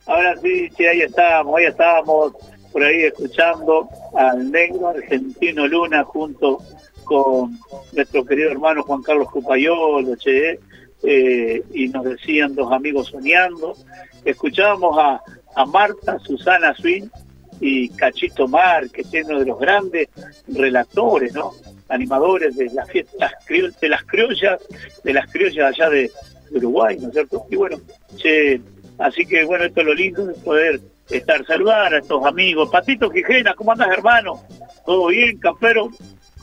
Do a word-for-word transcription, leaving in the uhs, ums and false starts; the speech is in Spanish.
Ahora sí, sí, ahí estamos, ahí estamos, por ahí escuchando al negro argentino Luna junto con nuestro querido hermano Juan Carlos Cupayolo, che, eh, y nos decían dos amigos soñando. Escuchábamos a, a Marta Susana Swin y Cachito Mar, que es uno de los grandes relatores, ¿no? Animadores de las fiestas, de las criollas, de las criollas allá de Uruguay, ¿no es cierto? Y bueno, che, así que bueno, esto es lo lindo de poder estar, saludar a estos amigos. Patito Quijena, ¿cómo andas, hermano? ¿Todo bien, Campero?